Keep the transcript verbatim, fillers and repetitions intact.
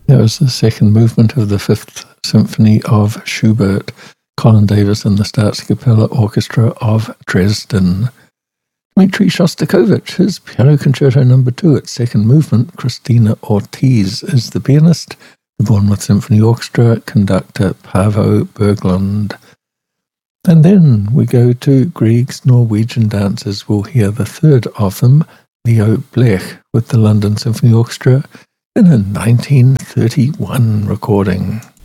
That was the second movement of the Fifth Symphony of Schubert, Colin Davis and the Staatskapelle Orchestra of Dresden. Dmitri Shostakovich, his Piano Concerto Number Two, its second movement. Christina Ortiz is the pianist. The Bournemouth Symphony Orchestra conductor Paavo Berglund. And then we go to Grieg's Norwegian dances. We'll hear the third of them, Leo Blech, with the London Symphony Orchestra, in a nineteen thirty-one recording.